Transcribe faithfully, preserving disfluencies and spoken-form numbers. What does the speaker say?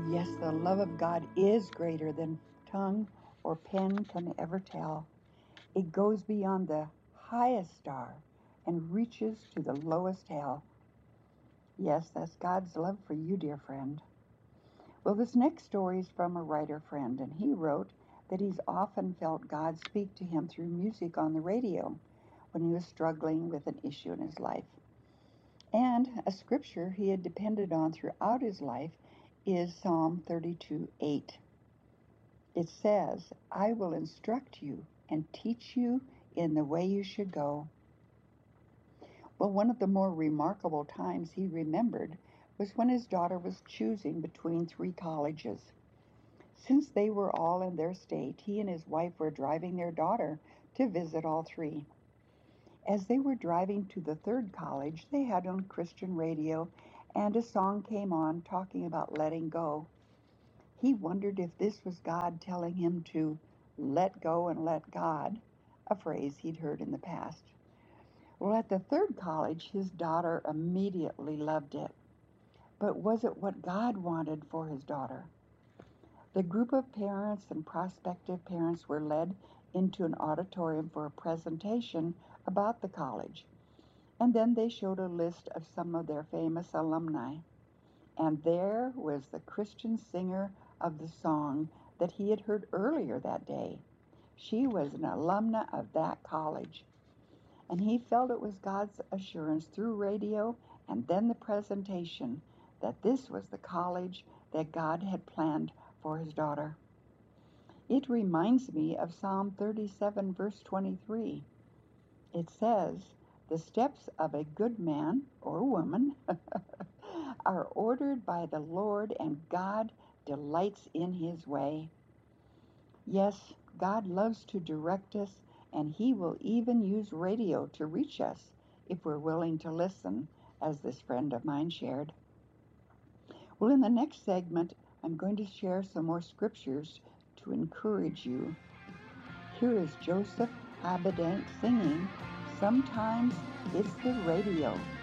Yes, the love of God is greater than tongue or pen can ever tell. It goes beyond the highest star and reaches to the lowest hell. Yes, that's God's love for you, dear friend. Well, this next story is from a writer friend, and he wrote that he's often felt God speak to him through music on the radio when he was struggling with an issue in his life. And a scripture he had depended on throughout his life is Psalm thirty-two eight. It says, I will instruct you and teach you in the way you should go. Well, one of the more remarkable times he remembered was when his daughter was choosing between three colleges. Since they were all in their state, he and his wife were driving their daughter to visit all three. As they were driving to the third college, they had on Christian radio, and a song came on talking about letting go. He wondered if this was God telling him to let go and let God, a phrase he'd heard in the past. Well, at the third college, his daughter immediately loved it. But was it what God wanted for his daughter? The group of parents and prospective parents were led into an auditorium for a presentation about the college. And then they showed a list of some of their famous alumni. And there was the Christian singer of the song that he had heard earlier that day. She was an alumna of that college. And he felt it was God's assurance through radio and then the presentation that this was the college that God had planned for his daughter. It reminds me of Psalm thirty-seven, verse twenty-three. It says, the steps of a good man or woman are ordered by the Lord, and God delights in his way. Yes, God loves to direct us, and he will even use radio to reach us if we're willing to listen, as this friend of mine shared. Well, in the next segment, I'm going to share some more scriptures to encourage you. Here is Joseph Habedank singing, Sometimes It's the Radio.